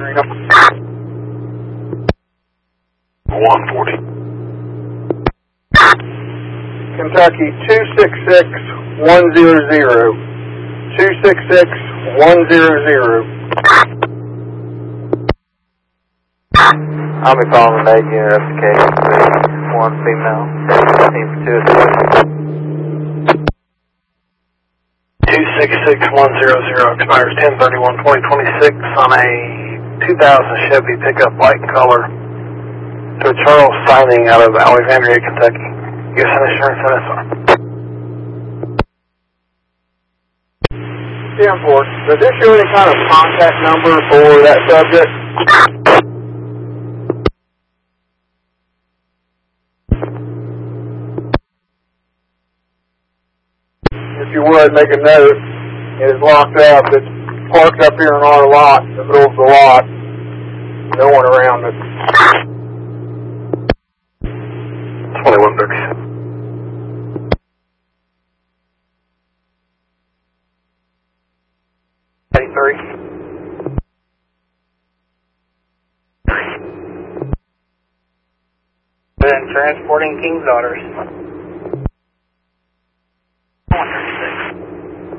140. Kentucky 266100. 266100. I'll be calling the 8 unit application, please. 1 female, 17 for 2 266-100 expires 10/31/2026 on a 2000 Chevy pickup light color to a Charles Signing out of Alexandria, Kentucky. U.S. Insurance NSR. 10-4. Does this show any kind of contact number for that subject? If you would, make a note. It is locked up. It's parked up here in our lot, in the middle of the lot. No one around it. 2137. Been transporting King's Daughters.